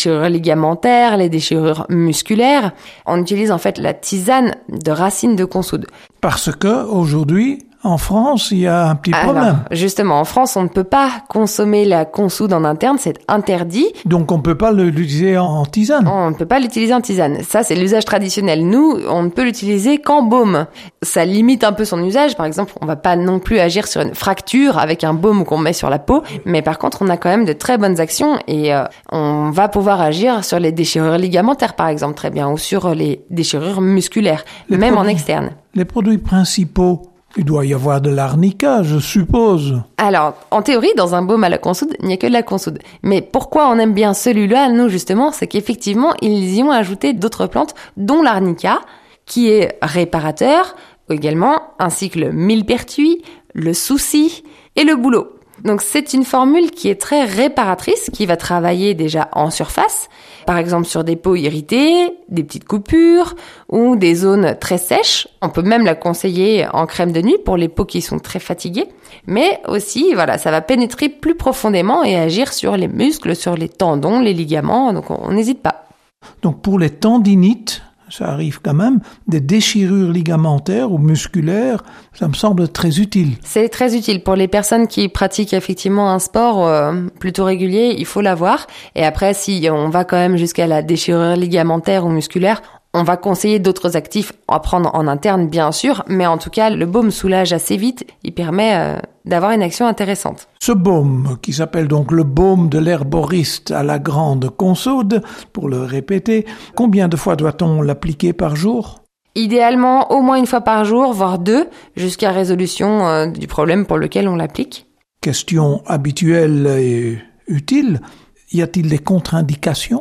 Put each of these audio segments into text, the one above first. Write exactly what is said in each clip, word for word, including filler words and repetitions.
déchirures ligamentaires, les déchirures musculaires. On utilise en fait la tisane de racines de consoude. Parce que aujourd'hui, en France, il y a un petit problème. Alors, justement, en France, on ne peut pas consommer la consoude en interne, c'est interdit. Donc, on ne peut pas l'utiliser en tisane. On ne peut pas l'utiliser en tisane. Ça, c'est l'usage traditionnel. Nous, on ne peut l'utiliser qu'en baume. Ça limite un peu son usage. Par exemple, on va pas non plus agir sur une fracture avec un baume qu'on met sur la peau. Mais par contre, on a quand même de très bonnes actions et euh, on va pouvoir agir sur les déchirures ligamentaires, par exemple, très bien, ou sur les déchirures musculaires, Les même produits, en externe. Les produits principaux, il doit y avoir de l'arnica, je suppose. Alors, en théorie, dans un baume à la consoude, il n'y a que de la consoude. Mais pourquoi on aime bien celui-là, nous, justement, c'est qu'effectivement, ils y ont ajouté d'autres plantes, dont l'arnica, qui est réparateur, également, ainsi que le millepertuis, le souci et le bouleau. Donc, c'est une formule qui est très réparatrice, qui va travailler déjà en surface, par exemple sur des peaux irritées, des petites coupures ou des zones très sèches. On peut même la conseiller en crème de nuit pour les peaux qui sont très fatiguées. Mais aussi, voilà, ça va pénétrer plus profondément et agir sur les muscles, sur les tendons, les ligaments. Donc, on n'hésite pas. Donc, pour les tendinites, ça arrive quand même, des déchirures ligamentaires ou musculaires, ça me semble très utile. C'est très utile pour les personnes qui pratiquent effectivement un sport euh, plutôt régulier, il faut l'avoir. Et après, si on va quand même jusqu'à la déchirure ligamentaire ou musculaire, on va conseiller d'autres actifs à prendre en interne, bien sûr, mais en tout cas, le baume soulage assez vite, il permet euh, d'avoir une action intéressante. Ce baume, qui s'appelle donc le baume de l'herboriste à la grande consoude, pour le répéter, combien de fois doit-on l'appliquer par jour ? Idéalement, au moins une fois par jour, voire deux, jusqu'à résolution euh, du problème pour lequel on l'applique. Question habituelle et utile, y a-t-il des contre-indications ?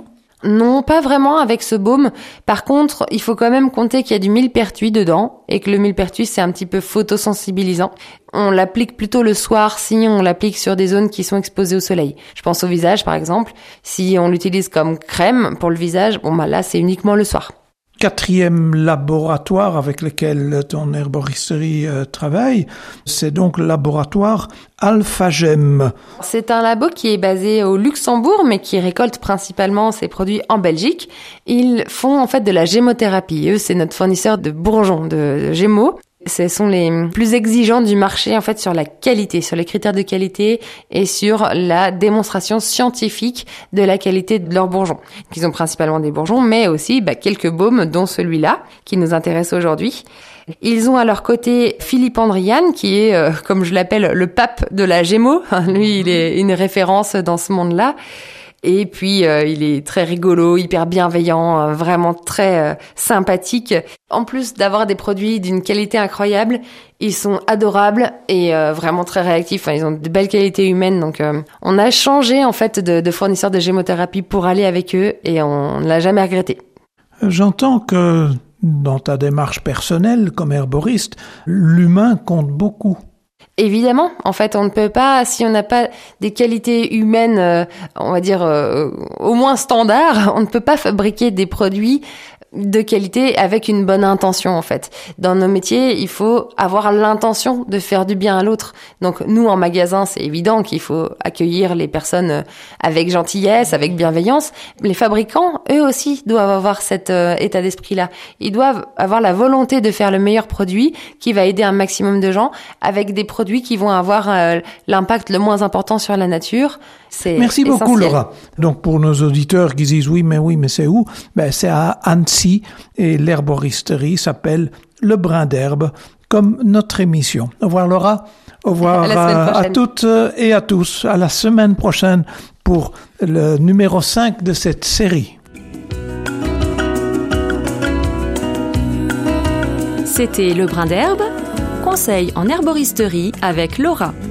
Non, pas vraiment avec ce baume. Par contre, il faut quand même compter qu'il y a du millepertuis dedans et que le millepertuis, c'est un petit peu photosensibilisant. On l'applique plutôt le soir si on l'applique sur des zones qui sont exposées au soleil. Je pense au visage, par exemple. Si on l'utilise comme crème pour le visage, bon, bah là, c'est uniquement le soir. Quatrième laboratoire avec lequel ton herboristerie euh, travaille, c'est donc le laboratoire Alphagem. C'est un labo qui est basé au Luxembourg, mais qui récolte principalement ses produits en Belgique. Ils font en fait de la gémothérapie. Eux, c'est notre fournisseur de bourgeons, de, de gémeaux. Ce sont les plus exigeants du marché en fait sur la qualité, sur les critères de qualité et sur la démonstration scientifique de la qualité de leurs bourgeons. Ils ont principalement des bourgeons, mais aussi bah, quelques baumes, dont celui-là qui nous intéresse aujourd'hui. Ils ont à leur côté Philippe Andrian, qui est, euh, comme je l'appelle, le pape de la gémeaux. Lui, il est une référence dans ce monde-là. Et puis, euh, il est très rigolo, hyper bienveillant, euh, vraiment très euh, sympathique. En plus d'avoir des produits d'une qualité incroyable, ils sont adorables et euh, vraiment très réactifs. Enfin, ils ont de belles qualités humaines. Donc, euh, on a changé en fait de, de fournisseur de gémothérapie pour aller avec eux et on ne l'a jamais regretté. J'entends que dans ta démarche personnelle comme herboriste, l'humain compte beaucoup. Évidemment, en fait, on ne peut pas, si on n'a pas des qualités humaines, euh, on va dire, euh, au moins standards, on ne peut pas fabriquer des produits de qualité avec une bonne intention, en fait. Dans nos métiers, il faut avoir l'intention de faire du bien à l'autre. Donc, nous, en magasin, c'est évident qu'il faut accueillir les personnes avec gentillesse, avec bienveillance. Les fabricants, eux aussi, doivent avoir cet euh, état d'esprit-là. Ils doivent avoir la volonté de faire le meilleur produit qui va aider un maximum de gens avec des produits qui vont avoir euh, l'impact le moins important sur la nature. C'est Merci essentiel. beaucoup, Laura. Donc, pour nos auditeurs qui disent oui, mais oui, mais c'est où? Ben, c'est à Annecy et l'herboristerie s'appelle Le Brin d'Herbe, comme notre émission. Au revoir, Laura. Au revoir à, à toutes et à tous. À la semaine prochaine pour le numéro cinq de cette série. C'était Le Brin d'Herbe, conseil en herboristerie avec Laura.